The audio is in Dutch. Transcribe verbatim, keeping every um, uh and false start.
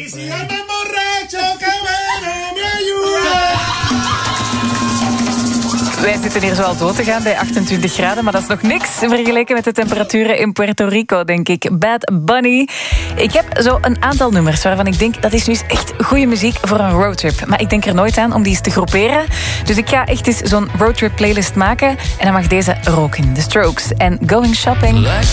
si anda borracho, que bueno, me ayuda. Wij zitten hier zo al dood te gaan bij achtentwintig graden, maar dat is nog niks vergeleken met de temperaturen in Puerto Rico, denk ik. Bad Bunny. Ik heb zo een aantal nummers waarvan ik denk, dat is nu eens echt goede muziek voor een roadtrip. Maar ik denk er nooit aan om die eens te groeperen. Dus ik ga echt eens zo'n roadtrip playlist maken en dan mag deze er ook in. The Strokes en Going Shopping.